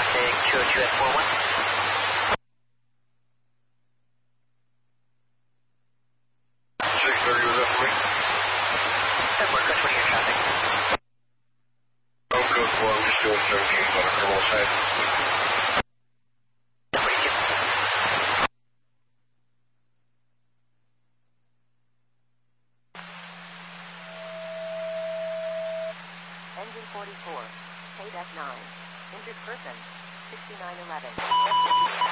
Take 202 at 41. We're good for your traffic. I'm good for I'm just doing 17 on the criminal side. 42. Engine 44, KDEF 9, injured person, 6911.